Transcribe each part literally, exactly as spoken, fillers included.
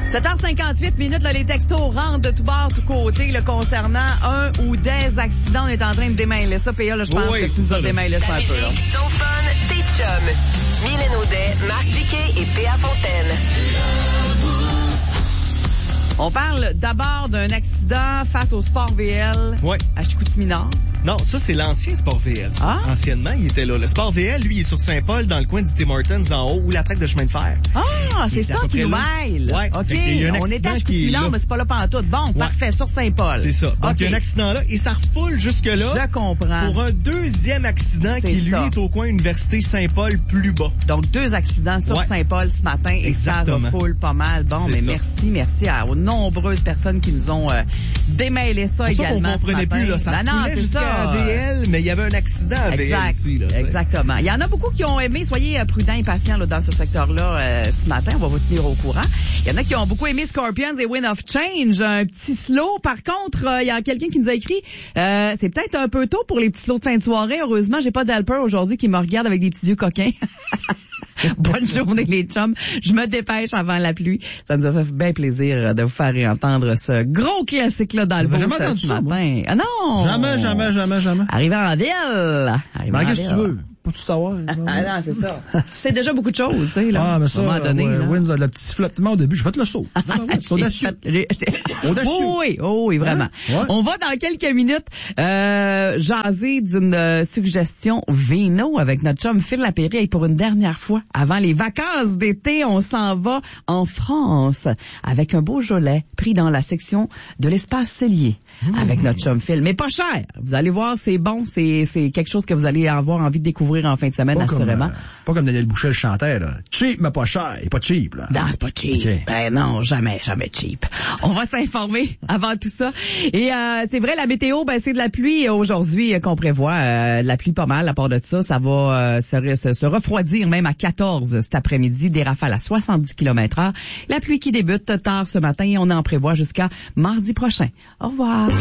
sept heures cinquante-huit minutes, là, les textos rentrent de tout bord, tout côté, là, concernant un ou des accidents. On est en train de démêler ça. P A, là, je pense oui, que tu nous as démêlé ça un peu, là. Ton fun, tes chums. Mylène Audet, Marc Diquet et P A Fontaine. On parle d'abord d'un accident face au Sport V L ouais. à Chicoutimi-Nord. Non, ça, c'est l'ancien Sport V L. Ah? Anciennement, il était là. Le Sport V L, lui, il est sur Saint-Paul, dans le coin du Tim Hortons, en haut, où la traque de chemin de fer. Ah, c'est ça qui nous mêle. Ouais. OK, y a un on est à Chicoutimi-Nord, est mais c'est pas là pantoute. Bon, ouais. Parfait, sur Saint-Paul. C'est ça. Donc, okay. il y a un accident là, et ça refoule jusque-là. Je comprends. Pour un deuxième accident c'est qui, lui, ça. est au coin Université Saint-Paul, plus bas. Donc, deux accidents sur ouais. Saint-Paul ce matin, et exactement. Ça refoule pas mal. Bon, c'est mais ça. merci, merci à, aux nombreuses personnes qui nous ont euh, démêlé ça pour également ça qu'on comprenait ce matin. plus, là. Ça non, refoulait non, jusqu'à ça. V L, mais il y avait un accident à V L exact, aussi, là. Exactement. Il y en a beaucoup qui ont aimé. Soyez prudents et patients là, dans ce secteur-là euh, ce matin. On va vous tenir au courant. Il y en a qui ont beaucoup aimé Scorpions et Wind of Change. Un petit slow. Par contre, euh, il y a quelqu'un qui nous a écrit euh, c'est peut-être un peu tôt pour les petits slows de fin de soirée. Heureusement, j'ai pas d'Alper aujourd'hui qui me regarde avec des petits yeux coquins. Bonne journée les chums. Je me dépêche avant la pluie. Ça nous a fait bien plaisir de vous faire entendre ce gros classique-là dans le beau ce ça, matin. Moi. Ah non! Jamais, jamais, jamais, jamais. Arrivé en ville. Arrivé ben, en qu'est-ce que tu veux? Pas tout savoir. Ah non, c'est ça. C'est déjà beaucoup de choses, tu sais, là. Ah, mais ça, à un donné, ouais, là. Wins a de la petite flottement au début. Je vais te le saut. C'est audacieux. Audacieux. Oh oui, oh oui, vraiment. Hein? Ouais. On va dans quelques minutes euh, jaser d'une euh, suggestion Vino avec notre chum Phil Lapéry. Et pour une dernière fois, avant les vacances d'été, on s'en va en France avec un Beaujolais pris dans la section de l'espace cellier mmh. avec notre chum Phil. Mais pas cher. Vous allez voir, c'est bon. C'est, c'est quelque chose que vous allez avoir envie de découvrir en fin de semaine, pas assurément. Comme, euh, pas comme Daniel Boucher le chantait, là. Cheap, mais pas cher. Il est pas cheap, là. Non, c'est pas cheap. Okay. Ben non, jamais, jamais cheap. On va s'informer avant tout ça. Et euh, c'est vrai, la météo, ben c'est de la pluie aujourd'hui euh, qu'on prévoit. Euh, de la pluie pas mal. À part de ça, ça va euh, se, se, se refroidir même à quatorze cet après-midi. Des rafales à soixante-dix kilomètres heure. La pluie qui débute tard ce matin et on en prévoit jusqu'à mardi prochain. Au revoir.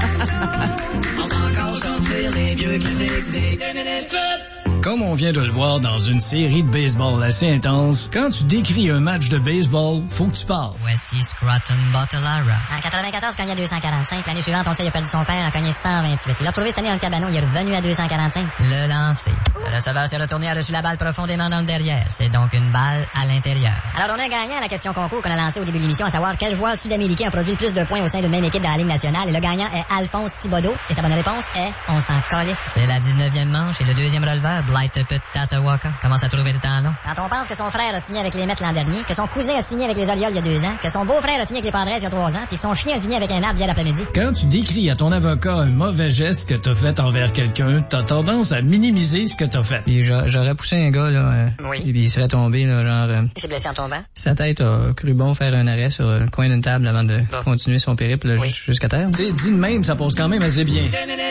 On va encore sortir les vieux classiques des deux minutes. Comme on vient de le voir dans une série de baseball assez intense, quand tu décris un match de baseball, faut que tu parles. Voici Scranton Bottalara. En quatre-vingt-quatorze, il cognait deux cent quarante-cinq. L'année suivante, on sait, il a perdu son père, il a cogné cent vingt-huit. Il l'a retrouvé cette année dans le cabanon, il est revenu à deux cent quarante-cinq. Le lancer. Le receveur s'est retourné à-dessus la balle profondément dans le derrière. C'est donc une balle à l'intérieur. Alors, on a un gagnant à la question concours qu'on a lancé au début de l'émission, à savoir quel joueur sud-américain a produit le plus de points au sein d'une même équipe de la Ligue nationale. Et le gagnant est Alphonse Thibodeau. Et sa bonne réponse est on s'en calisse. C'est la dix-neuvième manche et le deuxième releveur, Blight Tatawaka, commence à trouver le temps long. Quand on pense que son frère a signé avec les Mets l'an dernier, que son cousin a signé avec les Orioles il y a deux ans, que son beau-frère a signé avec les Padres il y a trois ans, puis que son chien a signé avec un arbre hier l'après-midi. Quand tu décris à ton avocat un mauvais geste que t'as fait envers quelqu'un, t'as tendance à minimiser ce que t'as fait. Puis j'aurais poussé un gars, là, euh, oui. et puis il serait tombé, là, genre... Euh, il s'est blessé en tombant? Sa tête a cru bon faire un arrêt sur le coin d'une table avant de bon. continuer son périple là, oui. jusqu'à terre. Tu sais, dit de même, ça pose quand même assez bien.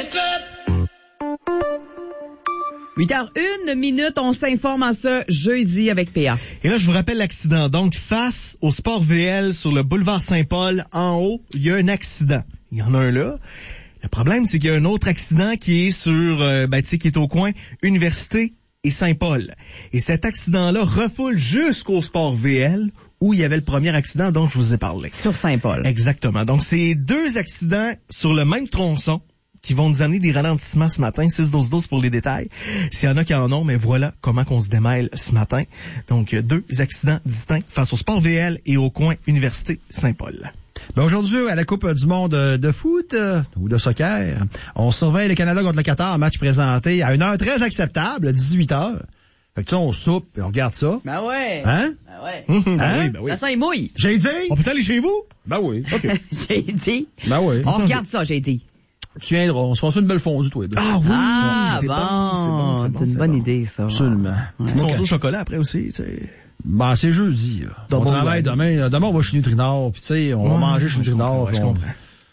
huit heures une minute, on s'informe en ce jeudi avec P A. Et là, je vous rappelle l'accident. Donc, face au Sport V L sur le boulevard Saint-Paul, en haut, il y a un accident. Il y en a un là. Le problème, c'est qu'il y a un autre accident qui est sur, euh, ben, tu sais, qui est au coin Université et Saint-Paul. Et cet accident-là refoule jusqu'au Sport V L où il y avait le premier accident dont je vous ai parlé. Sur Saint-Paul. Exactement. Donc, c'est deux accidents sur le même tronçon qui vont nous amener des ralentissements ce matin. six douze douze pour les détails. S'il y en a qui en ont, mais voilà comment qu'on se démêle ce matin. Donc, deux accidents distincts face au Sport V L et au coin Université Saint-Paul. Ben aujourd'hui, à la Coupe du monde de foot euh, ou de soccer, on surveille le Canada contre le Qatar, match présenté à une heure très acceptable, dix-huit heures. Fait que tu sais, on soupe et on regarde ça. Ben ouais. Hein? Ben ouais. Mmh, ben hein? oui, ben oui. Ça sent, il mouille. J'ai dit? On peut aller chez vous? Ben oui, OK. J'ai dit. Ben oui. On regarde ça, j'ai dit. Tu viendras, on se passe une belle fondue, toi. Ah oui! Ah, c'est bon. bon, c'est bon, c'est bon. C'est une c'est bonne bon. idée, ça. Absolument. Ouais. Fondue au chocolat après aussi, tu sais. Ben, c'est jeudi, là. Donc, on bon, travaille ouais. demain. Demain, on va chez Nutrinor, puis tu sais, on ouais, va manger chez je Nutrinor. comprends, je on, comprends.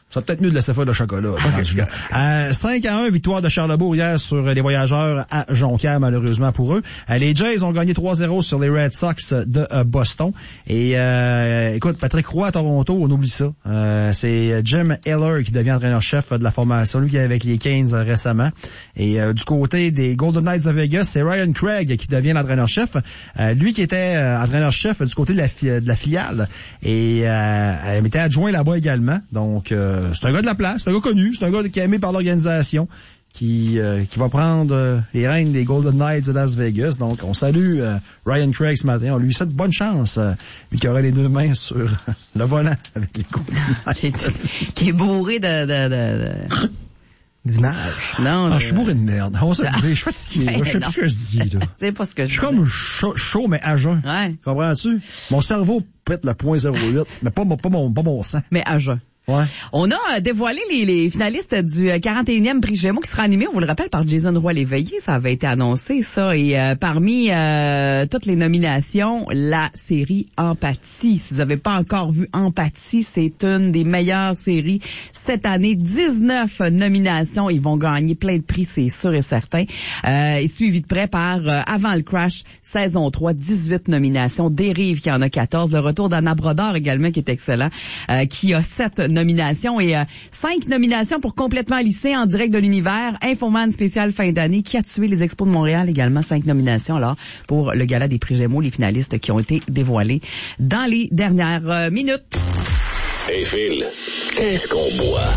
Ça peut-être mieux de laisser faire le chocolat. En tout cas. Euh, cinq à un, victoire de Charlebourg hier sur les Voyageurs à Jonquière, malheureusement pour eux. Euh, les Jays ont gagné trois zéro sur les Red Sox de euh, Boston. Et euh, écoute, Patrick Roy à Toronto, on oublie ça. Euh, c'est Jim Heller qui devient entraîneur-chef de la formation, lui qui est avec les Canes euh, récemment. Et euh, du côté des Golden Knights de Vegas, c'est Ryan Craig qui devient l'entraîneur-chef. Euh, lui qui était euh, entraîneur-chef du côté de la, fi- de la filiale. Et euh, il était adjoint là-bas également. Donc, euh, c'est un gars de la place, c'est un gars connu, c'est un gars qui est aimé par l'organisation, qui euh, qui va prendre euh, les rênes des Golden Knights de Las Vegas. Donc, on salue euh, Ryan Craig ce matin. On lui souhaite bonne chance, euh, lui qui aurait les deux mains sur le volant avec les Golden Knights. Qui est bourré de... de, de, de... d'image. Non, ah, je suis bourré de merde. On va se le dire, je suis fatigué. Ben, Je sais plus ce que je dis, là. C'est pas ce que je Je suis comme chaud, chaud, mais à jeun. Ouais. Comprends-tu? Mon cerveau pète le point zéro huit, mais pas mon, pas mon, pas mon sang. Mais à jeun. Ouais. On a dévoilé les, les finalistes du quarante et unième prix Gémeaux qui sera animé, on vous le rappelle, par Jason Roy-Léveillé. Ça avait été annoncé, ça. Et euh, parmi euh, toutes les nominations, la série Empathie. Si vous n'avez pas encore vu Empathie, c'est une des meilleures séries cette année. dix-neuf nominations. Ils vont gagner plein de prix, c'est sûr et certain. Euh, et suivi de près par euh, Avant le Crash, saison trois, dix-huit nominations. Dérive qui en a quatorze. Le retour d'Anna Brodeur également, qui est excellent, euh, qui a sept nominations. nominations et euh, cinq nominations pour Complètement lycée en direct de l'univers, Infoman spécial fin d'année, Qui a tué les Expos de Montréal, également cinq nominations alors pour le gala des prix Gémeaux, les finalistes qui ont été dévoilés dans les dernières euh, minutes. Hey Phil, qu'est-ce qu'on boit?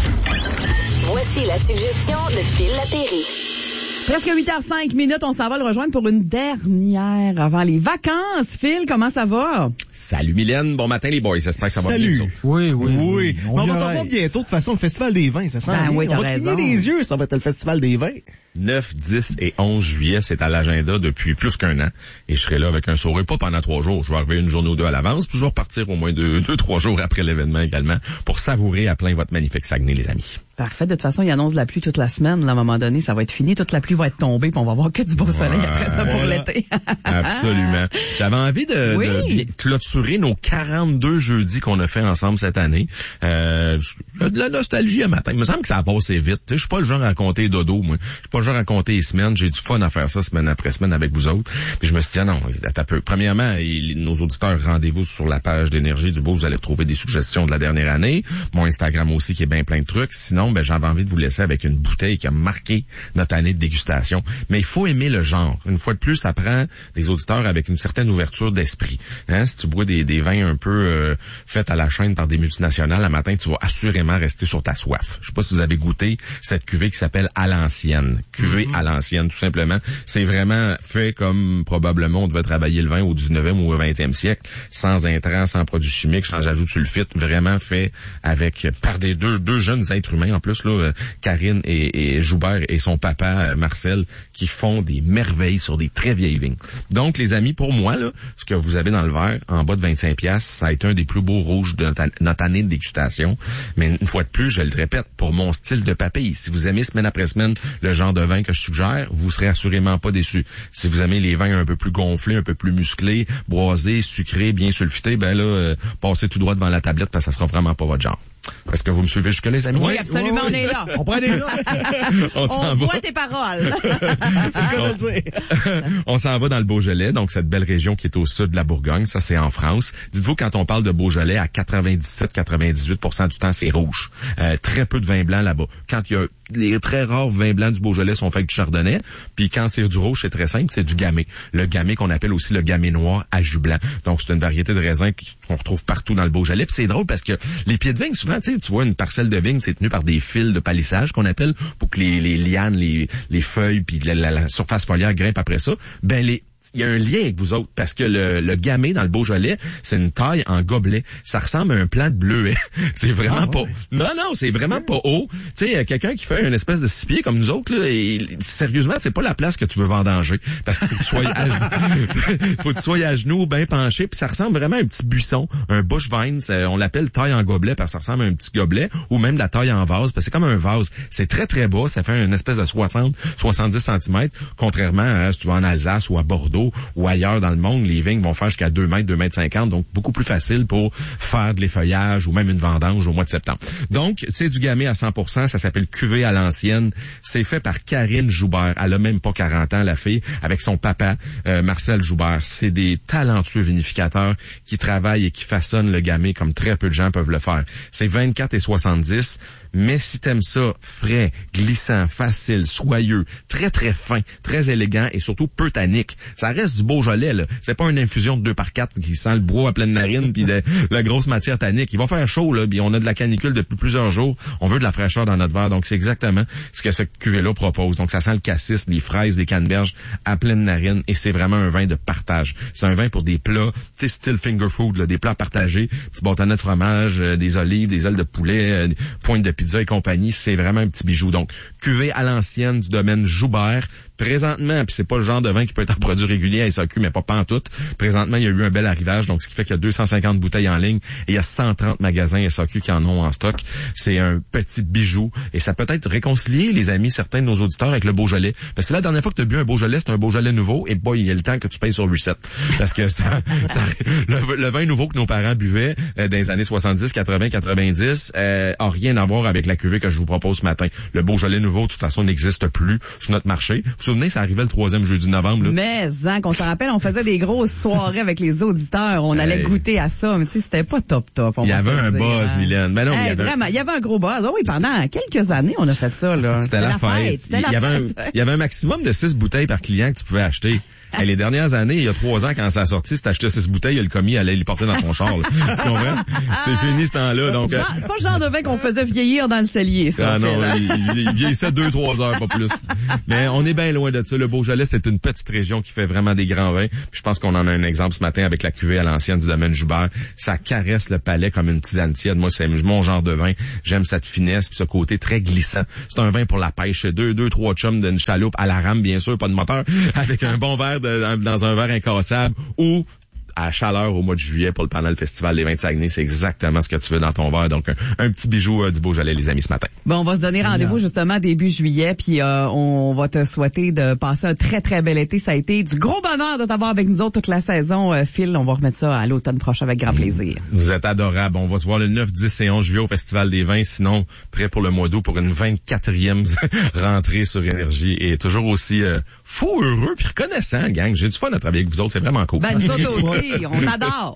Voici la suggestion de Phil Lapéry. Presque huit heures cinq minutes, on s'en va le rejoindre pour une dernière avant les vacances. Phil, comment ça va? Salut Mylène, bon matin les boys, j'espère que ça va Salut. bien. Oui, oui, oui. oui. On, on va vient t'en voir bientôt, de toute façon, le Festival des vins, ça sent Ben bien. oui, on va t'as cligner raison. des yeux, ça va être le Festival des vins. neuf, dix et onze juillet, c'est à l'agenda depuis plus qu'un an. Et je serai là avec un sourire, pas pendant trois jours. Je vais arriver une journée ou deux à l'avance, puis je vais repartir au moins deux, deux, trois jours après l'événement également pour savourer à plein votre magnifique Saguenay, les amis. Parfait. De toute façon, il annonce de la pluie toute la semaine. Là, à un moment donné, ça va être fini. Toute la pluie va être tombée, puis on va avoir que du beau soleil Ouais, après ça pour voilà. l'été. Absolument. J'avais envie de, Oui. de bien clôturer nos quarante-deux jeudis qu'on a fait ensemble cette année. Euh, j'ai de la nostalgie à matin. Il me semble que ça a passé vite. Tu sais, je suis pas le genre à raconter dodo, moi. Je suis pas le genre à raconter les semaines. J'ai du fun à faire ça semaine après semaine avec vous autres. Puis je me suis dit, ah non, attends un peu. Premièrement, il, nos auditeurs, rendez-vous sur la page d'Énergie du Beau. Vous allez trouver des suggestions de la dernière année. Mon Instagram aussi qui est bien plein de trucs. Sinon, ben j'avais envie de vous laisser avec une bouteille qui a marqué notre année de dégustation. Mais il faut aimer le genre. Une fois de plus, ça prend les auditeurs avec une certaine ouverture d'esprit. Hein? Si tu bois des, des vins un peu euh, faits à la chaîne par des multinationales, le matin, tu vas assurément rester sur ta soif. Je sais pas si vous avez goûté cette cuvée qui s'appelle À l'ancienne. Cuvée mm-hmm. à l'ancienne, tout simplement. C'est vraiment fait comme probablement on devait travailler le vin au dix-neuvième ou au vingtième siècle, sans intrants, sans produits chimiques, sans ajout de sulfite. Vraiment fait avec par des deux, deux jeunes êtres humains. En plus, là, Karine et, et Joubert et son papa Marcel qui font des merveilles sur des très vieilles vignes. Donc, les amis, pour moi, là, ce que vous avez dans le verre, en bas de vingt-cinq piastres, ça a été un des plus beaux rouges de notre, notre année de dégustation. Mais une fois de plus, je le répète, pour mon style de papille, si vous aimez semaine après semaine le genre de vin que je suggère, vous serez assurément pas déçus. Si vous aimez les vins un peu plus gonflés, un peu plus musclés, boisés, sucrés, bien sulfités, ben là, euh, passez tout droit devant la tablette parce que ça sera vraiment pas votre genre. Est-ce que vous me suivez jusque les amis? Oui, absolument, oui, oui. on est là. On prend des notes. on s'en On va. voit tes paroles. on, on s'en va dans le Beaujolais, donc cette belle région qui est au sud de la Bourgogne, ça c'est en France. Dites-vous, quand on parle de Beaujolais, à quatre-vingt-dix-sept à quatre-vingt-dix-huit pour cent du temps, c'est rouge. Euh, très peu de vin blanc là-bas. Quand il y a les très rares vins blancs du Beaujolais sont faits avec du chardonnay, puis quand c'est du rouge, c'est très simple, c'est du gamay. Le gamay qu'on appelle aussi le gamay noir à jus blanc. Donc c'est une variété de raisin qu'on retrouve partout dans le Beaujolais. Puis c'est drôle parce que les pieds de vigne, souvent, tu sais, tu vois une parcelle de vigne, c'est tenu par des fils de palissage qu'on appelle pour que les, les lianes, les, les feuilles, puis la, la, la surface foliaire grimpent après ça. Ben les il y a un lien avec vous autres, parce que le, le gamay dans le Beaujolais, c'est une taille en gobelet. Ça ressemble à un plant de bleuet. C'est vraiment ah, pas... Ouais. Non, non, c'est vraiment pas haut. Tu sais, quelqu'un qui fait une espèce de six pieds comme nous autres, là, et, sérieusement, c'est pas la place que tu veux vendanger. Parce qu'il faut que tu sois à genoux, faut que tu sois à genoux, bien penché, puis ça ressemble vraiment à un petit buisson, un bush vine. On l'appelle taille en gobelet parce que ça ressemble à un petit gobelet, ou même de la taille en vase, parce que c'est comme un vase. C'est très, très bas. Ça fait une espèce de soixante à soixante-dix centimètres, contrairement à, si tu vas en Alsace ou à Bordeaux, Ontario ou ailleurs dans le monde, les vignes vont faire jusqu'à deux mètres, deux mètres cinquante, donc beaucoup plus facile pour faire de l'effeuillage ou même une vendange au mois de septembre. Donc, c'est du gamay à cent pour cent, ça s'appelle cuvée à l'ancienne. C'est fait par Karine Joubert. Elle a même pas quarante ans, la fille, avec son papa, euh, Marcel Joubert. C'est des talentueux vinificateurs qui travaillent et qui façonnent le gamay comme très peu de gens peuvent le faire. C'est vingt-quatre et soixante-dix, mais si t'aimes ça frais, glissant, facile, soyeux, très très fin, très élégant et surtout peu tannique, ça reste du Beaujolais, là. C'est pas une infusion de deux par quatre qui sent le bois à pleine narine puis de la grosse matière tannique. Il va faire chaud, là, puis on a de la canicule depuis plusieurs jours. On veut de la fraîcheur dans notre verre, donc c'est exactement ce que cette cuvée-là propose. Donc ça sent le cassis, les fraises, les canneberges à pleine narine et c'est vraiment un vin de partage. C'est un vin pour des plats, tu sais, style finger food, là, des plats partagés, petits bâtonnets de fromage, euh, des olives, des ailes de poulet, euh, pointe de pizza et compagnie. C'est vraiment un petit bijou. Donc, cuvée à l'ancienne du domaine Joubert. Présentement, puis c'est pas le genre de vin qui peut être en produit régulier à S A Q, mais pas pantoute. Présentement, il y a eu un bel arrivage, donc ce qui fait qu'il y a deux cent cinquante bouteilles en ligne et il y a cent trente magasins S A Q qui en ont en stock. C'est un petit bijou et ça peut être réconcilier, les amis, certains de nos auditeurs avec le Beaujolais. Parce que la dernière fois que tu as bu un Beaujolais, c'est un Beaujolais nouveau et boy, il y a le temps que tu payes sur Reset. Parce que ça, ça le, le vin nouveau que nos parents buvaient euh, dans les années soixante-dix, quatre-vingts, quatre-vingt-dix euh, a rien à voir avec la cuvée que je vous propose ce matin. Le Beaujolais nouveau, de toute façon, n'existe plus sur notre marché. Vous vous souvenez, ça arrivait le troisième jeudi de novembre. Là. Mais, hein, qu'on se rappelle, on faisait des grosses soirées avec les auditeurs. On allait hey. goûter à ça, mais tu sais, c'était pas top top. Il y avait un dire, buzz, hein. Mylène. Ben non, hey, il y avait vraiment, il y avait un gros buzz. Oh oui, pendant quelques années, on a fait ça, là. C'était, C'était la, la fête. fête. C'était il, y la avait fête. Un, il y avait un maximum de six bouteilles par client que tu pouvais acheter. Et les dernières années, il y a trois ans, quand ça a sorti, si t'achetais six bouteilles, le commis allait les porter dans ton char. Là. Tu comprends? C'est fini ce temps-là. Donc, genre, c'est pas le genre de vin qu'on faisait vieillir dans le cellier, ça. Ah non, il, il, il vieillissait deux, trois heures, pas plus. Mais on est bien loin de ça. Le Beaujolais, c'est une petite région qui fait vraiment des grands vins. Puis je pense qu'on en a un exemple ce matin avec la cuvée à l'ancienne du domaine Joubert. Ça caresse le palais comme une tisane tiède. Moi, c'est mon genre de vin. J'aime cette finesse puis ce côté très glissant. C'est un vin pour la pêche. Deux, deux, trois chums d'une chaloupe à la rame, bien sûr, pas de moteur, avec un bon verre de, dans un verre incassable ou à chaleur au mois de juillet pour le pendant le festival des vins de Saguenay, c'est exactement ce que tu veux dans ton verre. Donc, un, un petit bijou euh, du Beaujolais, les amis, ce matin. Bon, on va se donner rendez-vous justement début juillet, puis euh, on va te souhaiter de passer un très, très bel été. Ça a été du gros bonheur de t'avoir avec nous autres toute la saison. Euh, Phil, on va remettre ça à l'automne prochain avec grand plaisir. Vous êtes adorables. On va se voir le neuf, dix et onze juillet au Festival des vins. Sinon, prêt pour le mois d'août pour une vingt-quatrième rentrée sur Énergie. Et toujours aussi euh, fou, heureux, puis reconnaissant, gang. J'ai du fun à travailler avec vous autres. C'est vraiment cool. Ben, nous autres aussi. On t'adore.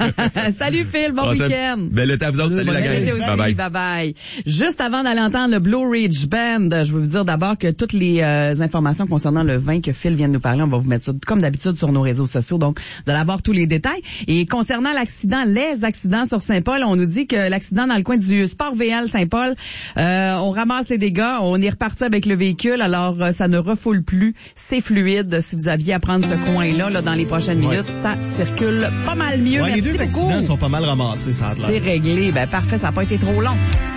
Salut Phil, bon ah, week-end. Bel été à vous autres. Salut bon la gang. Bye bye. Bye bye. Juste avant d'aller entendre le Blue Ridge Band, je veux vous dire d'abord que toutes les euh, informations concernant le vin que Phil vient de nous parler, on va vous mettre ça comme d'habitude sur nos réseaux sociaux. Donc, vous allez avoir tous les détails. Et concernant l'accident, les accidents sur Saint-Paul, on nous dit que l'accident dans le coin du Sport V L Saint-Paul, euh, on ramasse les dégâts, on est reparti avec le véhicule, alors euh, ça ne refoule plus, c'est fluide. Si vous aviez à prendre ce coin-là, là, dans les prochaines minutes, ouais. ça circule pas mal mieux. Ouais, Merci les deux beaucoup. accidents sont pas mal ramassés, ça a l'air. C'est réglé. Ben, parfait. Ça n'a pas été trop long.